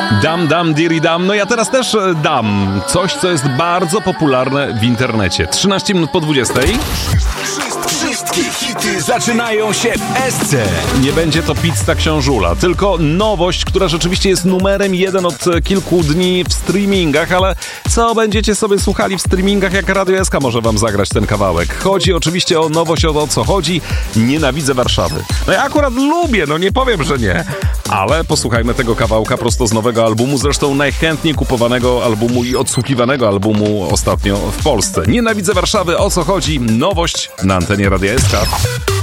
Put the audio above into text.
Dam, diri dam. No ja teraz też dam coś, co jest bardzo popularne w internecie. 13 minut po 20. Wszystkie hity zaczynają się w SC. Nie będzie to pizza książula, tylko nowość, która rzeczywiście jest numerem 1 od kilku dni w streamingach, ale co będziecie sobie słuchali w streamingach, jak Radio SK może wam zagrać ten kawałek? Chodzi oczywiście o nowość, o co chodzi. Nienawidzę Warszawy. No ja akurat lubię, no nie powiem, że nie. Ale posłuchajmy tego kawałka prosto z nowego albumu, zresztą najchętniej kupowanego albumu i odsłuchiwanego albumu ostatnio w Polsce. Nienawidzę Warszawy, o co chodzi? Nowość na antenie Radia SK.